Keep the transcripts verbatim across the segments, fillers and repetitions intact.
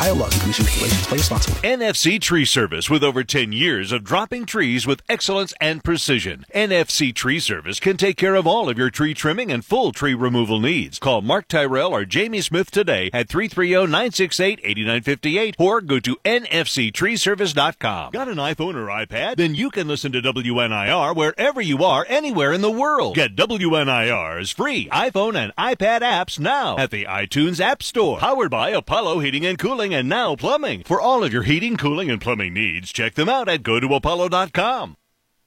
Ohio Law and Commission Regulations. Play responsibly. N F C Tree Service, with over ten years of dropping trees with excellence and precision. N F C Tree Service can take care of all of your tree trimming and full tree removal needs. Call Mark Tyrell or Jamie Smith today at three three zero, nine six eight, eight nine five eight or go to N F C tree service dot com. Got an iPhone or iPad? Then you can listen to W N I R wherever you are, anywhere in the world. Get W N I R's free iPhone and iPad apps now at the iTunes App Store. Powered by Apollo Heating and Cooling and Now Plumbing. For all of your heating, cooling, and plumbing needs, check them out at go to apollo dot com.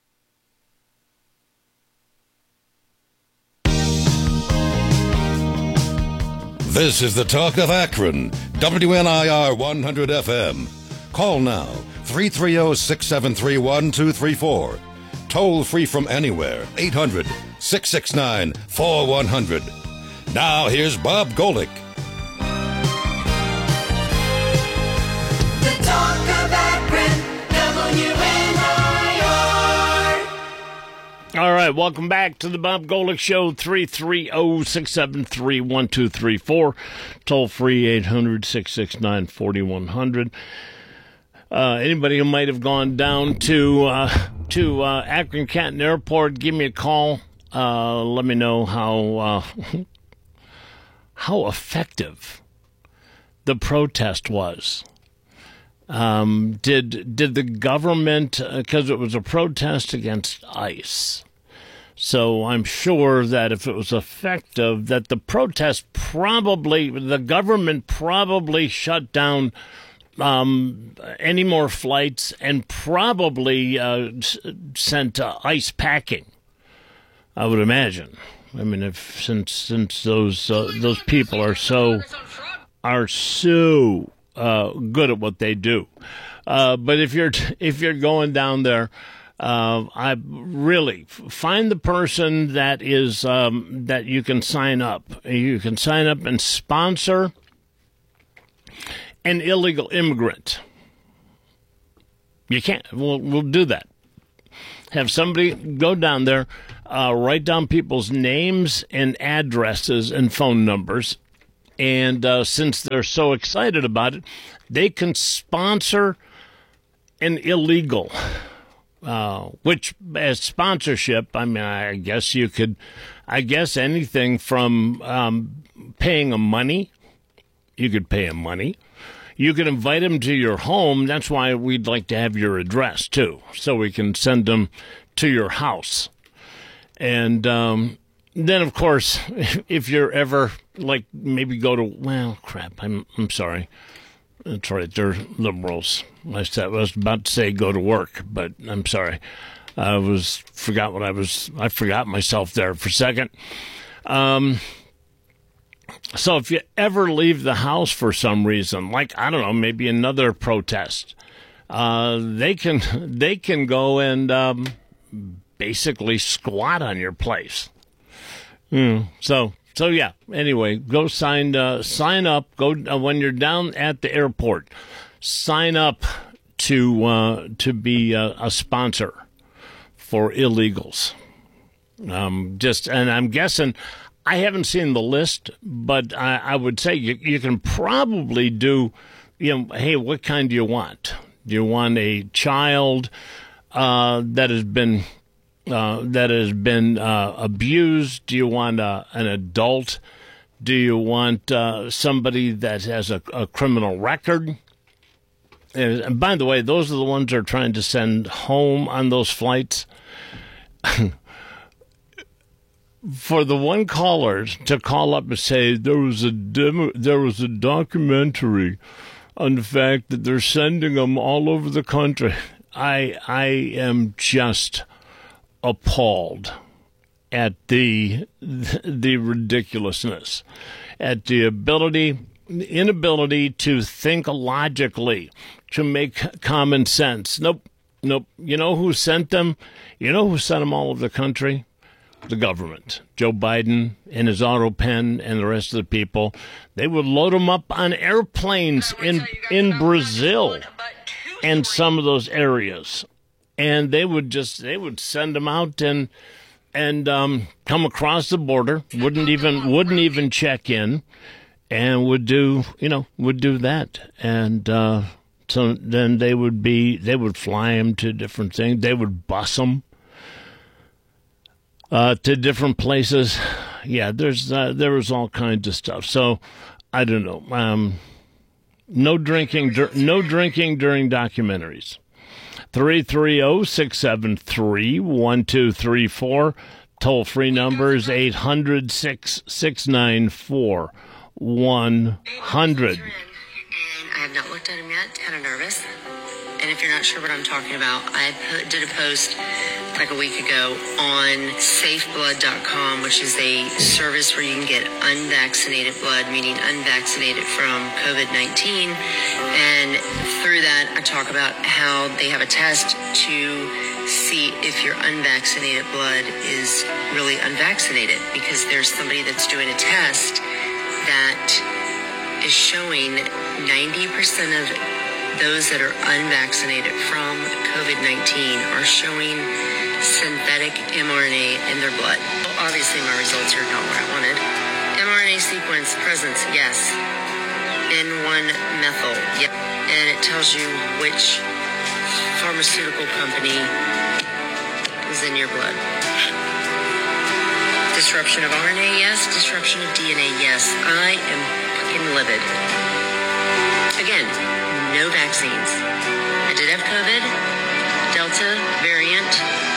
This is the Talk of Akron, W N I R one hundred F M. Call now, three three zero, six seven three, one two three four. Toll free from anywhere, eight hundred, six six nine, four one zero zero. Now here's Bob Golick. The Talk of Akron, W N I R. All right, welcome back to the Bob Golick Show, three three zero, six seven three, one two three four. Toll free, eight hundred, six six nine, four one zero zero. Uh, anybody who might have gone down to uh, to uh, Akron Canton Airport, give me a call. Uh, let me know how uh, how effective the protest was. Um, did did the government, because it was a protest against ICE, so I'm sure that if it was effective, that the protest probably, the government probably shut down Um, any more flights and probably uh, s- sent uh, ICE packing, I would imagine. I mean, if since since those uh, those people are so are so uh, good at what they do, uh, but if you're if you're going down there, uh, I really find the person that is um, that you can sign up. You can sign up and sponsor an illegal immigrant. You can't. We'll, we'll do that. Have somebody go down there, uh, write down people's names and addresses and phone numbers. And uh, since they're so excited about it, they can sponsor an illegal, uh, which as sponsorship, I mean, I guess you could, I guess anything from um, paying them money. You could pay them money. You can invite them to your home. That's why we'd like to have your address, too, so we can send them to your house. And um, then, of course, if you're ever, like, maybe go to, well, crap, I'm I'm sorry. That's right, they're liberals. I, said, I was about to say go to work, but I'm sorry. I was, forgot what I was, I forgot myself there for a second. Um... So if you ever leave the house for some reason, like, I don't know, maybe another protest, uh, they can they can go and um, basically squat on your place. Mm, so, so yeah, anyway, go sign uh, sign up. Go uh, when you're down at the airport, sign up to, uh, to be a, a sponsor for illegals. Um, just, and I'm guessing... I haven't seen the list, but I, I would say you, you can probably do, you know, hey, what kind do you want? Do you want a child uh, that has been uh, that has been uh, abused? Do you want a, an adult? Do you want uh, somebody that has a, a criminal record? And, and by the way, those are the ones that are trying to send home on those flights. For the one caller to call up and say there was a demo, there was a documentary on the fact that they're sending them all over the country, I I am just appalled at the the ridiculousness, at the ability, inability to think logically, to make common sense. Nope, nope. You know who sent them? You know who sent them all over the country? The government, Joe Biden and his auto pen and the rest of the people. They would load them up on airplanes in in Brazil and some of those areas, and they would just they would send them out and and um, come across the border. Wouldn't even wouldn't even check in, and would do, you know, would do that. And uh, so then they would be, they would fly them to different things. They would bus them uh, to different places. Yeah, there's uh, there was all kinds of stuff. So I don't know. Um, no drinking, dur- no drinking during documentaries. three three zero, six seven three, one two three four. Toll-free numbers eight hundred, six six nine four, one hundred. And I have not looked at them yet. Kind of nervous. And if you're not sure what I'm talking about, I put, did a post like a week ago on safe blood dot com, which is a service where you can get unvaccinated blood, meaning unvaccinated from covid nineteen. And through that, I talk about how they have a test to see if your unvaccinated blood is really unvaccinated, because there's somebody that's doing a test that is showing ninety percent of those that are unvaccinated from covid nineteen are showing synthetic mRNA in their blood. Well, obviously, my results are not what I wanted. mRNA sequence presence, yes. N one methyl, yep. And it tells you which pharmaceutical company is in your blood. Disruption of R N A, yes. Disruption of D N A, yes. I am fucking livid. Again, no vaccines. I did have COVID, Delta variant,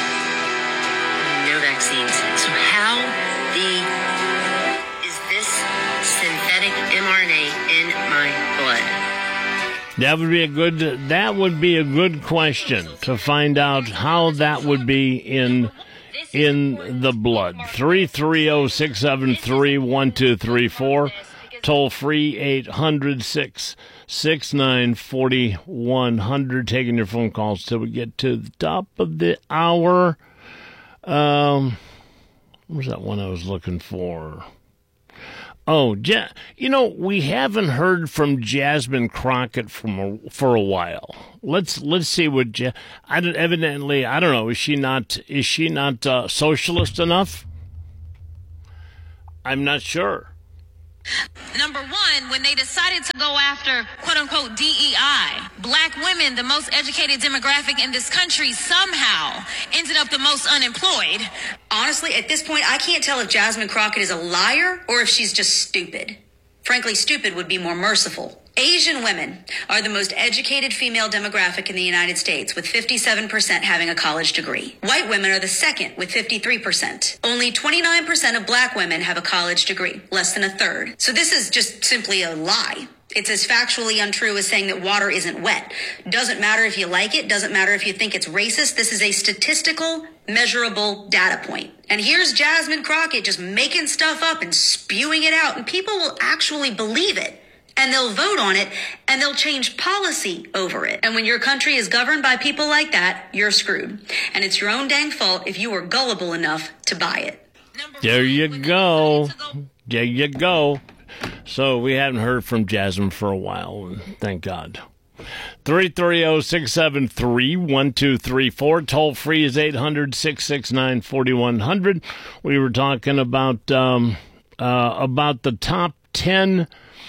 no vaccines. So how the is this synthetic mRNA in my blood? That would be a good. That would be a good question to find out how that would be in in the blood. Three three zero six seven three one two three four. Toll free eight hundred, six six nine, four one zero zero. Taking your phone calls till we get to the top of the hour. Um, where's that one I was looking for? Oh, ja- you know, we haven't heard from Jasmine Crockett from a, for a while. Let's let's see what. Ja- I don't, evidently, I don't know. Is she not? Is she not uh, socialist enough? I'm not sure. Number one, when they decided to go after quote-unquote D E I, black women, the most educated demographic in this country, somehow ended up the most unemployed. Honestly, at this point, I can't tell if Jasmine Crockett is a liar or if she's just stupid. Frankly, stupid would be more merciful. Asian women are the most educated female demographic in the United States, with fifty-seven percent having a college degree. White women are the second, with fifty-three percent. Only twenty-nine percent of black women have a college degree, less than a third. So this is just simply a lie. It's as factually untrue as saying that water isn't wet. Doesn't matter if you like it, doesn't matter if you think it's racist. This is a statistical, measurable data point. And here's Jasmine Crockett just making stuff up and spewing it out, and people will actually believe it. And they'll vote on it, and they'll change policy over it. And when your country is governed by people like that, you're screwed. And it's your own dang fault if you were gullible enough to buy it. There you go. There you go. So we haven't heard from Jasmine for a while, thank God. three three zero, six seven three, one two three four. Toll free is eight hundred, six six nine, four one zero zero. We were talking about um, uh, about the top ten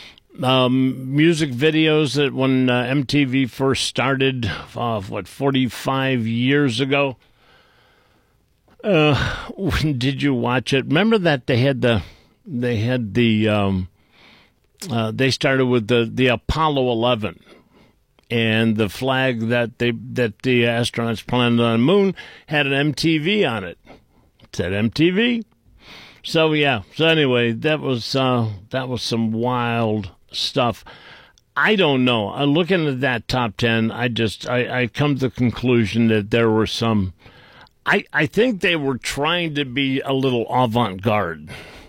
Um, music videos that when uh, M T V first started, uh, what, forty-five years ago. Uh, when did you watch it? Remember that they had the, they had the, um, uh, they started with the, the Apollo eleven, and the flag that they that the astronauts planted on the moon had an M T V on it. It said M T V. So yeah. So anyway, that was uh, that was some wild stuff. I don't know. Uh, looking at that top ten, I just I, I come to the conclusion that there were some. I I think they were trying to be a little avant-garde,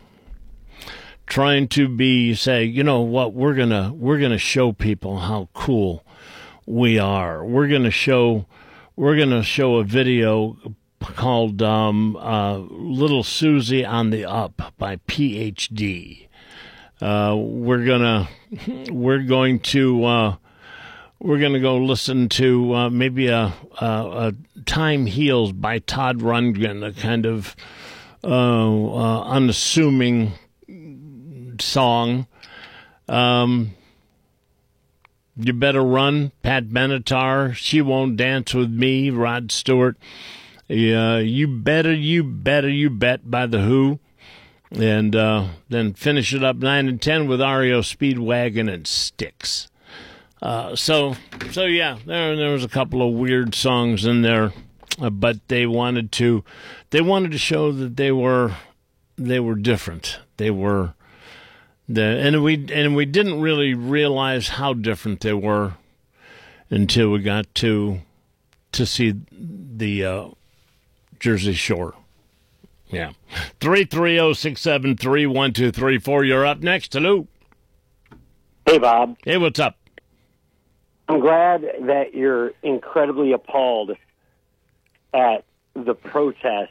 trying to be say, you know what, we're gonna we're gonna show people how cool we are. We're gonna show we're gonna show a video called um, uh, "Little Susie on the Up" by P H D. Uh, we're gonna we're going to uh, we're gonna go listen to uh, maybe a, a, a "Time Heals" by Todd Rundgren, a kind of uh, uh, unassuming song. Um, You Better Run, Pat Benatar, She Won't Dance With Me, Rod Stewart. Uh, you Better, You Better, You Bet by The Who. And uh, then finish it up nine and ten with R E O Speedwagon and Styx. Uh, so, so yeah, there there was a couple of weird songs in there, uh, but they wanted to, they wanted to show that they were, they were different. They were, the and we and we didn't really realize how different they were until we got to to see the uh, Jersey Shore. Yeah, three three zero six seven three one two three four. You're up next. Hello. Hey, Bob. Hey, what's up? I'm glad that you're incredibly appalled at the protests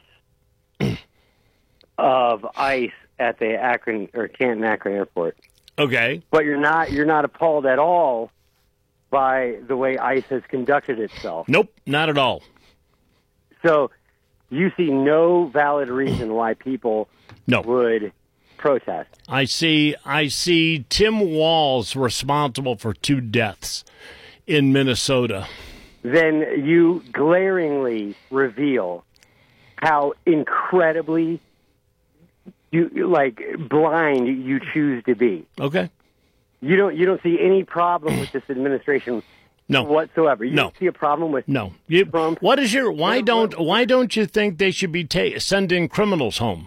of ICE at the Akron or Canton Akron Airport. Okay. But you're not you're not appalled at all by the way ICE has conducted itself. Nope, not at all. So you see no valid reason why people no. would protest. I see I see Tim Walz responsible for two deaths in Minnesota. Then you glaringly reveal how incredibly you like blind you choose to be. Okay. You don't you don't see any problem with this administration no. whatsoever. You no. don't see a problem with no. You, Trump. What is your why don't why don't you think they should be ta- sending criminals home?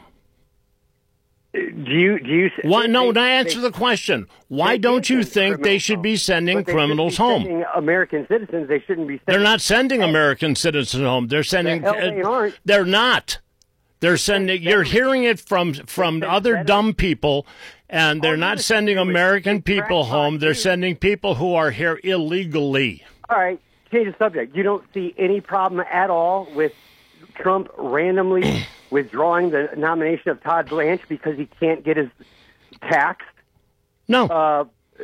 Do you do you Why no, they, I answer they, the question. Why don't you think they should be sending but they criminals should be home? sending American citizens, they shouldn't be sending. They're not sending American citizens home. They're sending The hell they aren't. They're not. They're sending you're hearing it from from other dumb people, and they're not sending American people home. They're sending people who are here illegally. All right, change the subject. You don't see any problem at all with Trump randomly withdrawing the nomination of Todd Blanche because he can't get his taxed? No. Uh,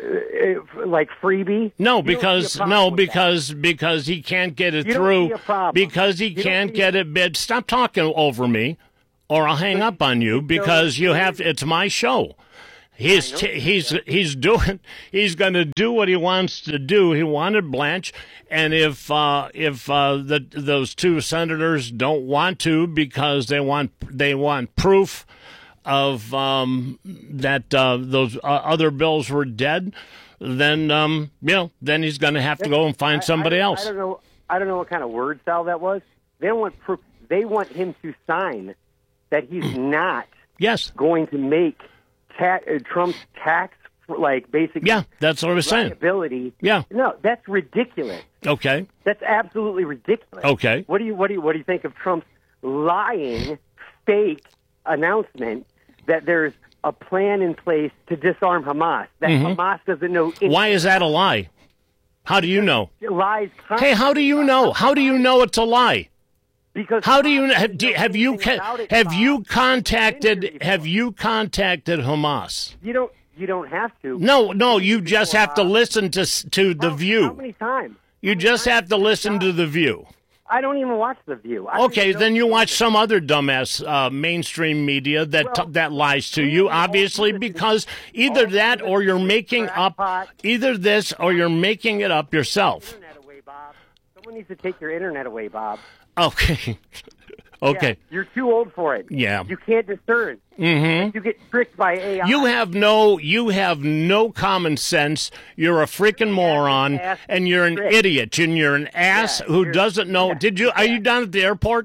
like freebie? No, because no, because that. because he can't get it you through. Don't see a problem. Because he you can't get it bid. Stop talking over me, or I'll hang up on you because you have. It's my show. He's t- he's he's doing he's going to do what he wants to do. He wanted Blanche, and if uh, if uh, the those two senators don't want to because they want they want proof of um, that uh, those uh, other bills were dead, then um, you know then he's going to have to go and find somebody I, I, else. I don't know. I don't know what kind of word salad that was. They don't want proof. They want him to sign that he's not yes going to make. Ta- uh, Trump's tax, like basically, yeah, that's what I was saying. Liability. Yeah, no, that's ridiculous. Okay, that's absolutely ridiculous. Okay, what do you what do you what do you think of Trump's lying, fake announcement that there's a plan in place to disarm Hamas? That mm-hmm. Hamas doesn't know. Anything. Why is that a lie? How do you know? It lies. Hey, how do you know? How do you know it's a lie? Because how do you have, do, have you have you contacted have you contacted Hamas? You don't you don't have to. No, no, you just have to listen to to the how, View. How many times? You just have to listen to the View. I don't even watch the View. I okay, then you watch some other dumbass uh, mainstream media that well, t- that lies to you, obviously, because either that or you're making up either this or you're making it up yourself. Internet away, Bob. Someone needs to take your internet away, Bob. Okay. okay. Yeah, you're too old for it. Yeah. You can't discern. Mm-hmm. You get tricked by A I. You have no you have no common sense. You're a freaking moron and you're an trick. idiot and you're an ass yeah, who doesn't know. Yeah, Did you are yeah. you down at the airport?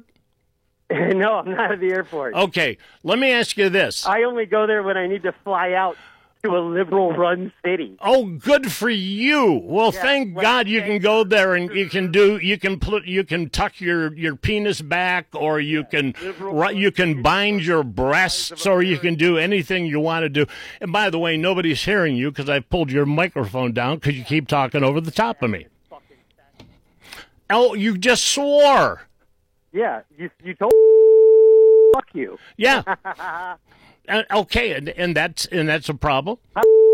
No, I'm not at the airport. Okay. Let me ask you this. I only go there when I need to fly out to a liberal-run city. Oh, good for you! Well, yeah, thank well, God you can go there and you can do you can put you can tuck your, your penis back, or you can you can bind your breasts, or you can do anything you want to do. And by the way, nobody's hearing you because I pulled your microphone down because you keep talking over the top of me. Oh, you just swore. Yeah, you you told fuck you. Yeah. Uh, okay, and, and that's and that's a problem.